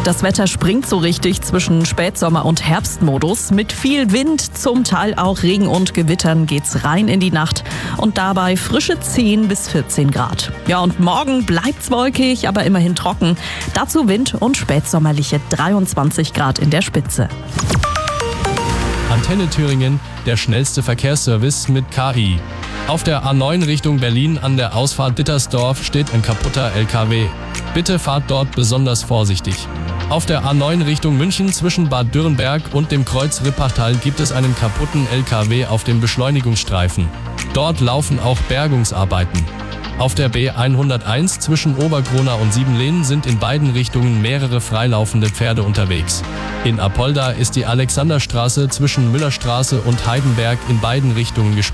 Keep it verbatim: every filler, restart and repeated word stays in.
Das Wetter springt so richtig zwischen Spätsommer- und Herbstmodus. Mit viel Wind, zum Teil auch Regen und Gewittern geht's rein in die Nacht. Und dabei frische zehn bis vierzehn Grad. Ja, und morgen bleibt's wolkig, aber immerhin trocken. Dazu Wind und spätsommerliche dreiundzwanzig Grad in der Spitze. Antenne Thüringen, der schnellste Verkehrsservice mit K I. Auf der A neun Richtung Berlin an der Ausfahrt Dittersdorf steht ein kaputter L K W. Bitte fahrt dort besonders vorsichtig. Auf der A neun Richtung München zwischen Bad Dürrenberg und dem Kreuz Rippachtal gibt es einen kaputten L K W auf dem Beschleunigungsstreifen. Dort laufen auch Bergungsarbeiten. Auf der B hunderteins zwischen Oberkrona und Siebenlehn sind in beiden Richtungen mehrere freilaufende Pferde unterwegs. In Apolda ist die Alexanderstraße zwischen Müllerstraße und Heidenberg in beiden Richtungen gesperrt.